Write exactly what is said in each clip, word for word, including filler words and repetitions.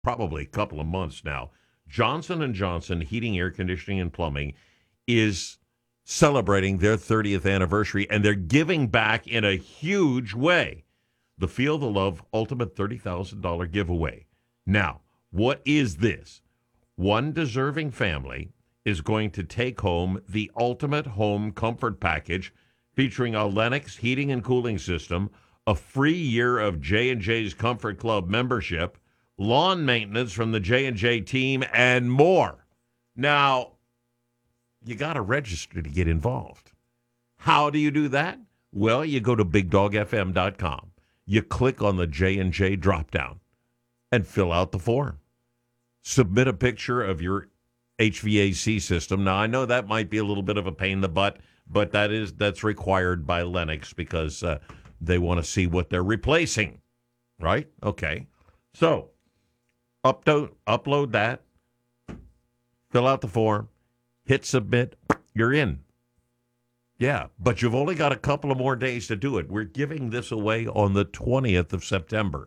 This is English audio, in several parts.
probably a couple of months now, Johnson and Johnson Heating, Air Conditioning, and Plumbing is celebrating their thirtieth anniversary, and they're giving back in a huge way. The Feel the Love Ultimate thirty thousand dollars giveaway. Now, what is this? One deserving family is going to take home the Ultimate Home Comfort Package featuring a Lennox heating and cooling system, a free year of J and J's Comfort Club membership, lawn maintenance from the J and J team, and more. Now, you got to register to get involved. How do you do that? Well, you go to big dog f m dot com. You click on the J and J drop-down and fill out the form. Submit a picture of your H V A C system. Now, I know that might be a little bit of a pain in the butt, but that is that's required by Lennox because uh, they want to see what they're replacing, right? Okay. So, upload, upload that, fill out the form, hit submit, you're in. Yeah, but you've only got a couple of more days to do it. We're giving this away on the twentieth of September.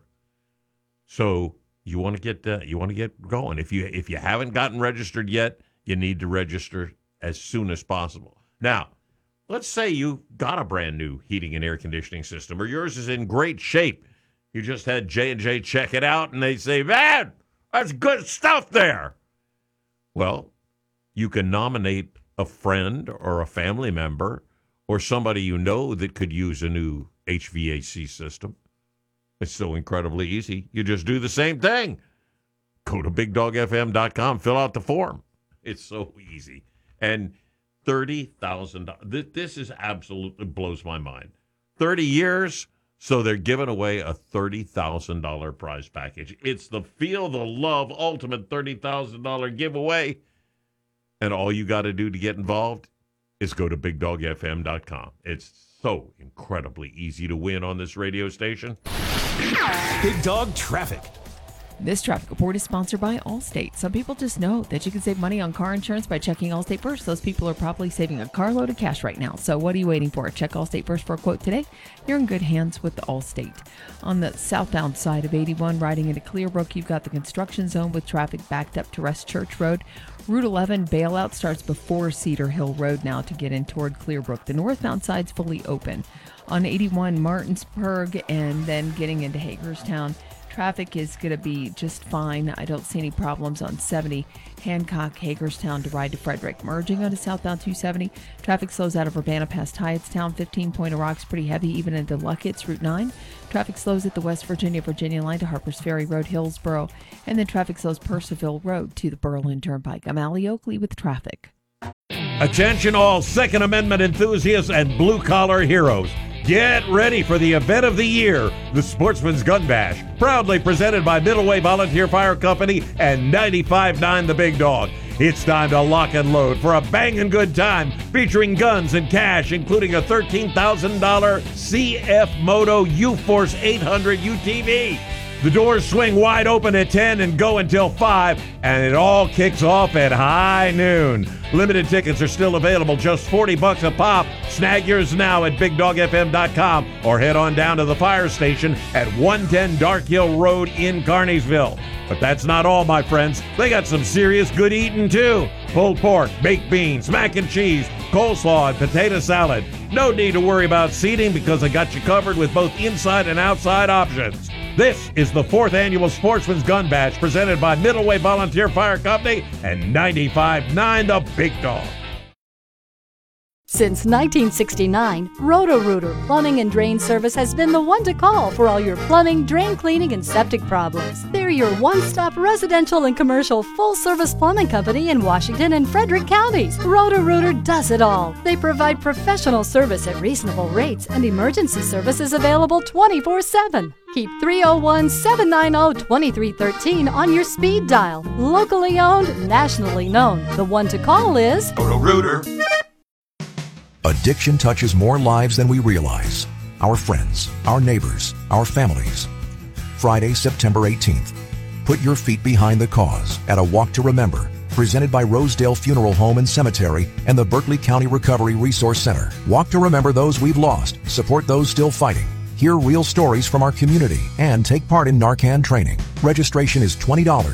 So you want to get uh, you want to get going. If you if you haven't gotten registered yet, you need to register as soon as possible. Now, let's say you got a brand new heating and air conditioning system, or yours is in great shape. You just had J and J check it out, and they say, "Man, that's good stuff there." Well, you can nominate a friend or a family member or somebody you know that could use a new H V A C system. It's so incredibly easy. You just do the same thing. Go to big dog f m dot com, fill out the form. It's so easy. And thirty thousand dollars. This is absolutely blows my mind. thirty years, so they're giving away a thirty thousand dollars prize package. It's the Feel the Love Ultimate thirty thousand dollars giveaway. And all you got to do to get involved is go to big dog f m dot com. It's so incredibly easy to win on this radio station. Big Dog Traffic. This traffic report is sponsored by Allstate. Some people just know that you can save money on car insurance by checking Allstate first. Those people are probably saving a carload of cash right now. So what are you waiting for? Check Allstate first for a quote today. You're in good hands with Allstate. On the southbound side of eighty-one, riding into Clearbrook, you've got the construction zone with traffic backed up to Rest Church Road. Route eleven bailout starts before Cedar Hill Road now to get in toward Clearbrook. The northbound side's fully open. On eighty-one, Martinsburg, and then getting into Hagerstown, traffic is going to be just fine. I don't see any problems on seventy, Hancock, Hagerstown to ride to Frederick. Merging onto southbound two seventy, traffic slows out of Urbana past Hyattstown. fifteen, Point of Rocks pretty heavy even into Luckett's. Route nine, traffic slows at the West Virginia, Virginia line to Harpers Ferry Road, Hillsboro. And then traffic slows Percival Road to the Berlin Turnpike. I'm Allie Oakley with traffic. Attention all Second Amendment enthusiasts and blue-collar heroes. Get ready for the event of the year, the Sportsman's Gun Bash, proudly presented by Middle Way Volunteer Fire Company and ninety-five point nine The Big Dog. It's time to lock and load for a banging good time featuring guns and cash, including a thirteen thousand dollars C F Moto U-Force eight hundred U T V. The doors swing wide open at ten and go until five, and it all kicks off at high noon. Limited tickets are still available, just forty bucks a pop. Snag yours now at big dog f m dot com or head on down to the fire station at one ten Dark Hill Road in Carneysville. But that's not all, my friends. They got some serious good eating, too. Pulled pork, baked beans, mac and cheese, coleslaw, and potato salad. No need to worry about seating because I got you covered with both inside and outside options. This is the fourth annual Sportsman's Gun Bash presented by Middle Way Volunteer Fire Company and ninety-five point nine The Big Dog. Since nineteen sixty-nine, Roto-Rooter Plumbing and Drain Service has been the one to call for all your plumbing, drain cleaning, and septic problems. They're your one-stop residential and commercial full-service plumbing company in Washington and Frederick counties. Roto-Rooter does it all. They provide professional service at reasonable rates and emergency services available twenty-four seven. Keep three oh one, seven nine oh, two three one three on your speed dial. Locally owned, nationally known. The one to call is Roto-Rooter. Addiction touches more lives than we realize. Our friends, our neighbors, our families. Friday, September eighteenth. Put your feet behind the cause at a Walk to Remember, presented by Rosedale Funeral Home and Cemetery and the Berkeley County Recovery Resource Center. Walk to remember those we've lost, support those still fighting. Hear real stories from our community and take part in Narcan training. Registration is twenty dollars.